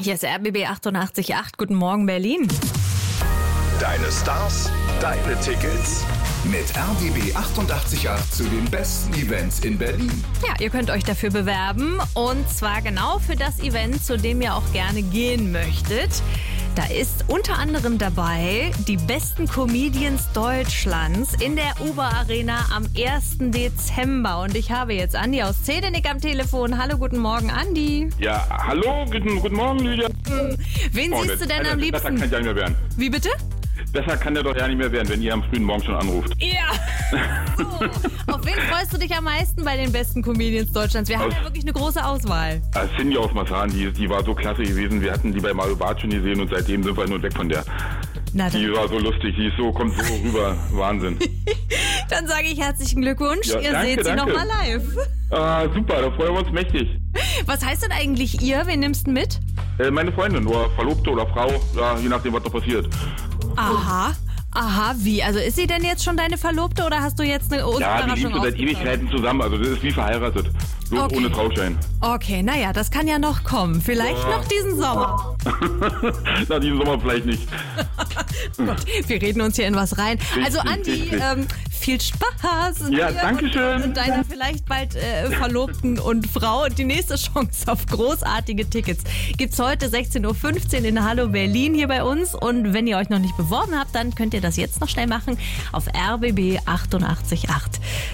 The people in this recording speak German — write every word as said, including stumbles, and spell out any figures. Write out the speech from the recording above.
Hier ist R B B achtundachtzig Komma acht. Guten Morgen, Berlin. Deine Stars, deine Tickets. Mit R B B achtundachtzig Komma acht zu den besten Events in Berlin. Ja, ihr könnt euch dafür bewerben. Und zwar genau für das Event, zu dem ihr auch gerne gehen möchtet. Da ist unter anderem dabei die besten Comedians Deutschlands in der Uber Arena am ersten Dezember. Und ich habe jetzt Andi aus Zedenik am Telefon. Hallo, guten Morgen, Andi. Ja, hallo, guten, guten Morgen, Lydia. Hm. Wen Morgen. siehst du denn Alter, am Besser liebsten? kann ja nicht mehr werden. Wie bitte? Besser kann der doch ja nicht mehr werden, wenn ihr am frühen Morgen schon anruft. Ja. So. Auf wen freust du dich am meisten bei den besten Comedians Deutschlands? Wir haben Aus- ja wirklich eine große Auswahl. Ah, Cindy aus Marzahn, die, die war so klasse gewesen. Wir hatten die bei Mario Barth schon gesehen und seitdem sind wir nur weg von der. Na Die dann, war so lustig, die ist so, kommt so rüber. Wahnsinn. dann sage ich herzlichen Glückwunsch. Ja, ihr danke, seht sie danke. nochmal live. Ah, super, da freuen wir uns mächtig. Was heißt denn eigentlich ihr? Wen nimmst du mit? Äh, meine Freundin oder Verlobte oder Frau, ja, je nachdem, was da passiert. Aha. Aha, wie? Also ist sie denn jetzt schon deine Verlobte oder hast du jetzt eine Ja, wir Überraschung liegen schon seit ausgepackt? Ewigkeiten zusammen, also das ist wie verheiratet. Bloß Okay. ohne Trauschein. Okay, naja, das kann ja noch kommen. Vielleicht Ja. noch diesen Sommer. Na, diesen Sommer vielleicht nicht. Gott, wir reden uns hier in was rein. Also Richtig, Andi, richtig. ähm, viel Spaß. Ja, dir danke schön. Und deiner vielleicht bald äh, Verlobten und Frau. Und die nächste Chance auf großartige Tickets gibt's heute sechzehn Uhr fünfzehn in Hallo Berlin hier bei uns. Und wenn ihr euch noch nicht beworben habt, dann könnt ihr das jetzt noch schnell machen auf R B B achtundachtzig Komma acht.